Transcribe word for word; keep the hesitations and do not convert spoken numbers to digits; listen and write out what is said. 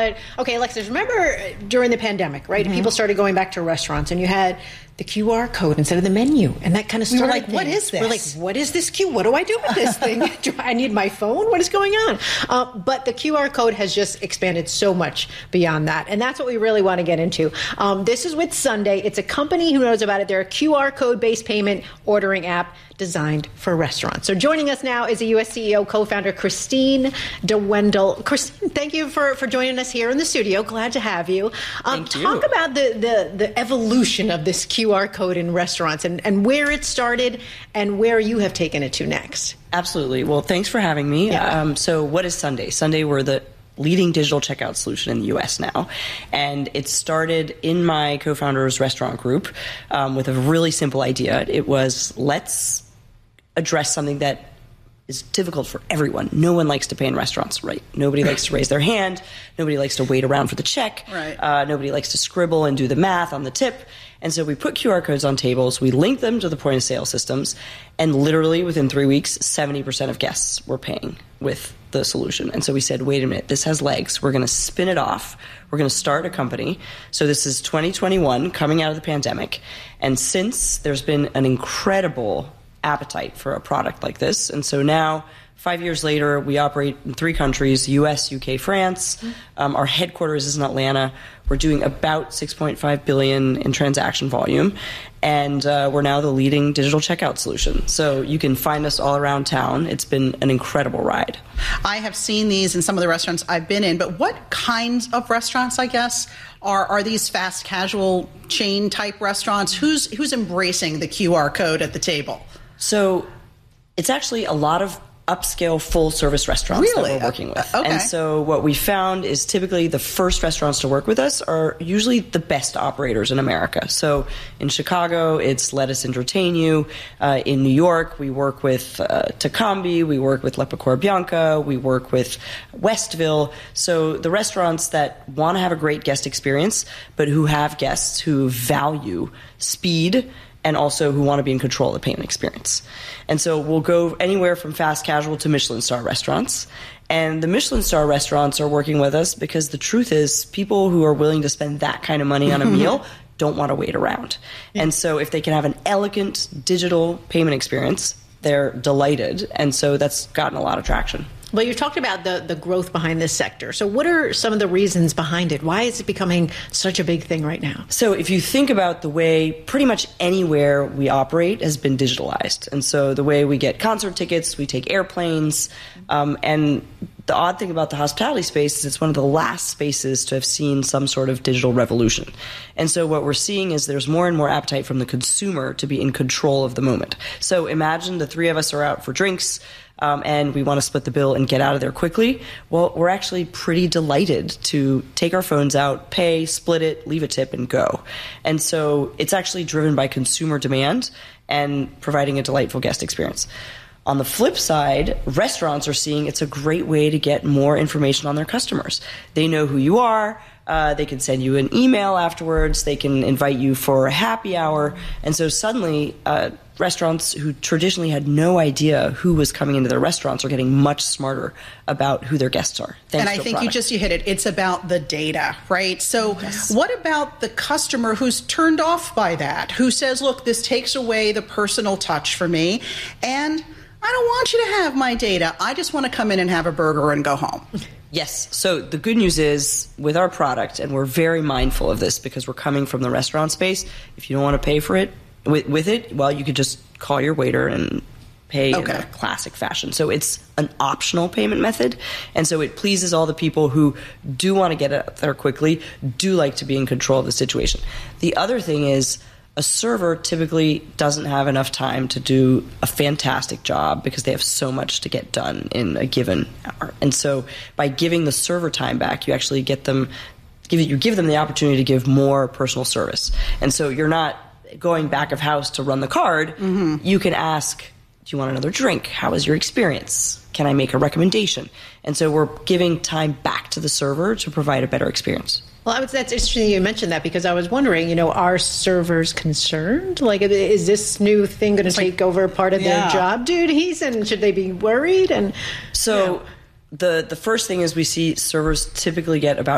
But, okay, Alexis, remember during the pandemic, right? Mm-hmm. People started going back to restaurants, and you had the Q R code instead of the menu. And that kind of started We were like, things. what is this? We're like, what is this Q? What do I do with this thing? Do I need my phone? What is going on? Uh, but the Q R code has just expanded so much beyond that. And that's what we really want to get into. Um, this is with Sunday. It's a company who knows about it. They're a Q R code-based payment ordering app designed for restaurants. So joining us now is a U S C E O co-founder, Christine DeWendel. Christine, thank you for, for joining us here in the studio. Glad to have you. Um, thank you. Talk about the, the, the evolution of this Q R code in restaurants and, and where it started and where you have taken it to next. Absolutely. Well, thanks for having me. Yeah. Um, so what is Sunday? Sunday, we're the leading digital checkout solution in the U S now. And it started in my co-founder's restaurant group um, with a really simple idea. It was, let's address something that is difficult for everyone. No one likes to pay in restaurants, right? Nobody likes to raise their hand. Nobody likes to wait around for the check. Right. Uh, nobody likes to scribble and do the math on the tip. And so we put Q R codes on tables, we linked them to the point of sale systems, and literally within three weeks, seventy percent of guests were paying with the solution. And so we said, wait a minute, this has legs. We're going to spin it off. We're going to start a company. So this is twenty twenty-one, coming out of the pandemic. And since there's been an incredible appetite for a product like this. And so now, five years later, we operate in three countries, U S, U K, France. Um, our headquarters is in Atlanta. We're doing about six point five billion dollars in transaction volume. And uh, we're now the leading digital checkout solution. So you can find us all around town. It's been an incredible ride. I have seen these in some of the restaurants I've been in, but what kinds of restaurants, I guess, are are these fast casual chain type restaurants? Who's who's embracing the Q R code at the table? So it's actually a lot of upscale full-service restaurants really? that we're working with. Okay. And so what we found is typically the first restaurants to work with us are usually the best operators in America. So in Chicago, it's Let Us Entertain You. Uh, in New York, we work with uh, Tacambi, we work with La Pecora Bianca, we work with Westville. So the restaurants that want to have a great guest experience, but who have guests who value speed and also who want to be in control of the payment experience. And so we'll go anywhere from fast casual to Michelin star restaurants. And the Michelin star restaurants are working with us because the truth is people who are willing to spend that kind of money on a meal don't want to wait around. Yeah. And so if they can have an elegant digital payment experience, they're delighted. And so that's gotten a lot of traction. Well, you talked about the, the growth behind this sector. So what are some of the reasons behind it? Why is it becoming such a big thing right now? So if you think about the way pretty much anywhere we operate has been digitalized. And so the way we get concert tickets, we take airplanes. Um, and the odd thing about the hospitality space is it's one of the last spaces to have seen some sort of digital revolution. And so what we're seeing is there's more and more appetite from the consumer to be in control of the moment. So imagine the three of us are out for drinks. Um, and we want to split the bill and get out of there quickly. Well, we're actually pretty delighted to take our phones out, pay, split it, leave a tip, and go. And so it's actually driven by consumer demand and providing a delightful guest experience. On the flip side, restaurants are seeing it's a great way to get more information on their customers. They know who you are. Uh, they can send you an email afterwards. They can invite you for a happy hour. And so suddenly, uh, restaurants who traditionally had no idea who was coming into their restaurants are getting much smarter about who their guests are. And I think you just you hit it. It's about the data, right? So yes. What about the customer who's turned off by that, who says, look, this takes away the personal touch for me, and I don't want you to have my data. I just want to come in and have a burger and go home. Yes. So the good news is with our product, and we're very mindful of this because we're coming from the restaurant space, if you don't want to pay for it, with, with it, well, you could just call your waiter and pay okay. in a classic fashion. So it's an optional payment method. And so it pleases all the people who do want to get it there quickly, do like to be in control of the situation. The other thing is a server typically doesn't have enough time to do a fantastic job because they have so much to get done in a given hour. And so by giving the server time back, you actually get them, give you give them the opportunity to give more personal service. And so you're not going back of house to run the card. Mm-hmm. You can ask, do you want another drink? How was your experience? Can I make a recommendation? And so we're giving time back to the server to provide a better experience. Well, I was, that's interesting you mentioned that because I was wondering, you know, are servers concerned? Like, is this new thing going to take like, over part of yeah. their job duties? And should they be worried? And so you know. the the first thing is we see servers typically get about